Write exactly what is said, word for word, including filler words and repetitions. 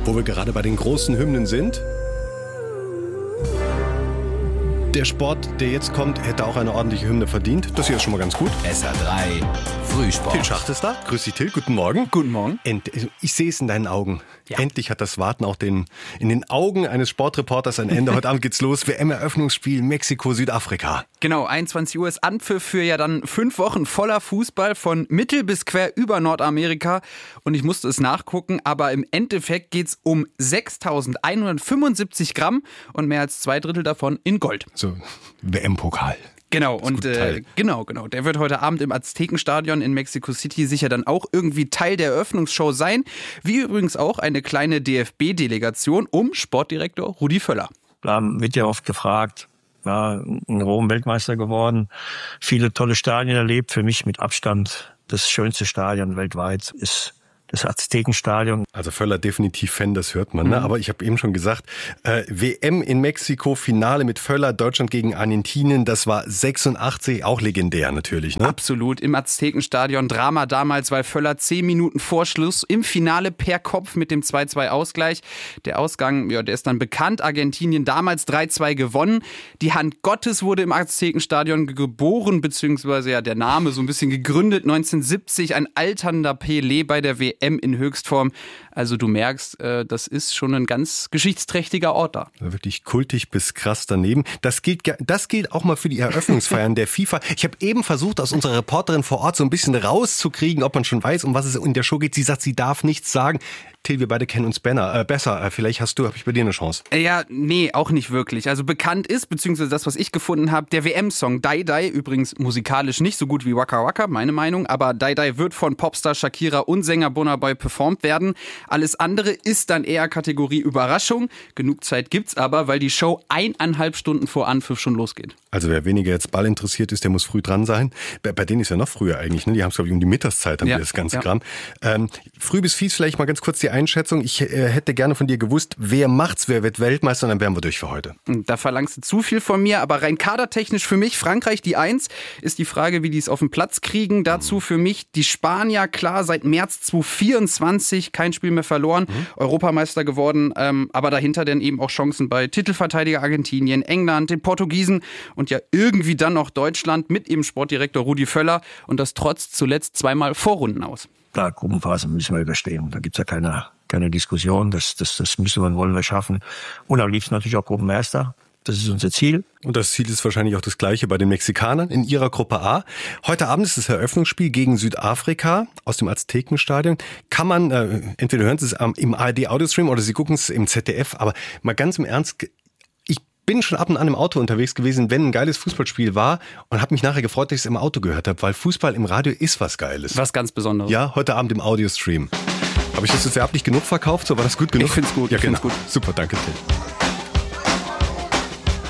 Wo wir gerade bei den großen Hymnen sind. Der Sport, der jetzt kommt, hätte auch eine ordentliche Hymne verdient. Das hier ist schon mal ganz gut. S R drei Frühsport. Till Schacht ist da. Grüß dich, Till. Guten Morgen. Guten Morgen. End- ich sehe es in deinen Augen. Ja. Endlich hat das Warten auch den, in den Augen eines Sportreporters ein Ende. Heute Abend geht's los. W M-Eröffnungsspiel Mexiko, Südafrika. Genau, einundzwanzig Uhr ist Anpfiff für ja dann fünf Wochen voller Fußball von mittel bis quer über Nordamerika. Und ich musste es nachgucken, aber im Endeffekt geht's um sechstausendeinhundertfünfundsiebzig Gramm und mehr als zwei Drittel davon in Gold. So, W M-Pokal. Genau, und äh, genau, genau. Der wird heute Abend im Aztekenstadion in Mexico City sicher dann auch irgendwie Teil der Eröffnungsshow sein. Wie übrigens auch eine kleine D F B-Delegation um Sportdirektor Rudi Völler. Da wird ja oft gefragt, ja, in Rom Weltmeister geworden, viele tolle Stadien erlebt. Für mich mit Abstand das schönste Stadion weltweit ist das Aztekenstadion. Also Völler definitiv Fan, das hört man. Ne? Aber ich habe eben schon gesagt, äh, W M in Mexiko, Finale mit Völler, Deutschland gegen Argentinien, das war sechsundachtzig, auch legendär natürlich. Ne? Absolut, im Aztekenstadion Drama damals, weil Völler zehn Minuten vor Schluss im Finale per Kopf mit dem zwei zwei Ausgleich. Der Ausgang, ja, der ist dann bekannt. Argentinien damals drei zwei gewonnen. Die Hand Gottes wurde im Aztekenstadion geboren, beziehungsweise ja der Name so ein bisschen gegründet. neunzehnhundertsiebzig, ein alternder Pelé bei der W M in Höchstform. Also du merkst, das ist schon ein ganz geschichtsträchtiger Ort da. Wirklich kultig bis krass daneben. Das gilt, das gilt auch mal für die Eröffnungsfeiern der FIFA. Ich habe eben versucht, aus unserer Reporterin vor Ort so ein bisschen rauszukriegen, ob man schon weiß, um was es in der Show geht. Sie sagt, sie darf nichts sagen. Till, wir beide kennen uns Benner, äh, besser. Vielleicht hast du, habe ich bei dir eine Chance. Ja, nee, auch nicht wirklich. Also bekannt ist, beziehungsweise das, was ich gefunden habe, der W M-Song Dai Dai, übrigens musikalisch nicht so gut wie Waka Waka, meine Meinung, aber Dai Dai wird von Popstar Shakira und Sänger Burna Boy performt werden. Alles andere ist dann eher Kategorie Überraschung. Genug Zeit gibt's aber, weil die Show eineinhalb Stunden vor Anpfiff schon losgeht. Also wer weniger jetzt Ball interessiert ist, der muss früh dran sein. Bei, bei denen ist ja noch früher eigentlich, ne? Die haben es, glaube ich, um die Mittagszeit, haben ja, die das ganze ja. Kram. Ähm, früh bis fies vielleicht mal ganz kurz die Einschätzung. Ich äh, hätte gerne von dir gewusst, wer macht's, wer wird Weltmeister, und dann wären wir durch für heute. Da verlangst du zu viel von mir, aber rein kadertechnisch für mich Frankreich die Eins. Ist die Frage, wie die es auf den Platz kriegen. Dazu für mich die Spanier, klar, seit März zweitausendvierundzwanzig kein Spiel mehr verloren, mhm. Europameister geworden, ähm, aber dahinter dann eben auch Chancen bei Titelverteidiger Argentinien, England, den Portugiesen und ja irgendwie dann noch Deutschland mit eben Sportdirektor Rudi Völler und das trotz zuletzt zweimal Vorrunden aus. Klar, Gruppenphase müssen wir überstehen. Da gibt's ja keine, keine Diskussion. Das, das, das müssen wir und wollen wir schaffen. Und am liebsten natürlich auch Gruppenmeister. Das ist unser Ziel. Und das Ziel ist wahrscheinlich auch das gleiche bei den Mexikanern in ihrer Gruppe A. Heute Abend ist das Eröffnungsspiel gegen Südafrika aus dem Aztekenstadion. Kann man, äh, entweder hören Sie es im A R D-Audiostream oder Sie gucken es im Z D F, aber mal ganz im Ernst, ich bin schon ab und an im Auto unterwegs gewesen, wenn ein geiles Fußballspiel war und habe mich nachher gefreut, dass ich es im Auto gehört habe, weil Fußball im Radio ist was Geiles. Was ganz Besonderes. Ja, heute Abend im Audiostream. Habe ich das jetzt werblich genug verkauft? So, war das gut genug? Ich find's gut. Ja, ich genau. find's gut. Super, danke, Till.